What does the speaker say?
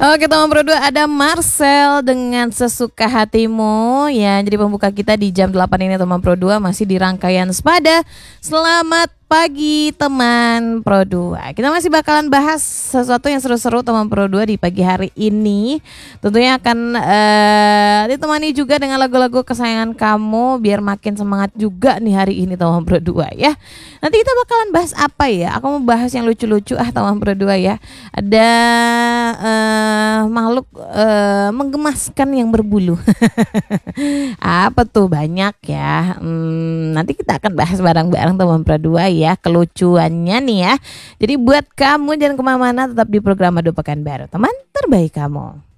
Oke teman Pro 2, ada Marcel dengan Sesuka Hatimu ya. Jadi pembuka kita di jam 8 ini teman Pro 2 masih di rangkaian Sepada. Selamat pagi teman Pro 2. Kita masih bakalan bahas sesuatu yang seru-seru teman Pro 2 di pagi hari ini. Tentunya akan ditemani juga dengan lagu-lagu kesayangan kamu biar makin semangat juga nih hari ini teman Pro 2 ya. Nanti kita bakalan bahas apa ya? Aku mau bahas yang lucu-lucu teman Pro 2 ya. Ada makhluk menggemaskan yang berbulu. Apa tuh, banyak ya. Nanti kita akan bahas bareng-bareng teman Pro 2 ya, kelucuannya nih ya. Jadi buat kamu jangan kemana-mana, tetap di program Madu Pekanbaru, teman terbaik kamu.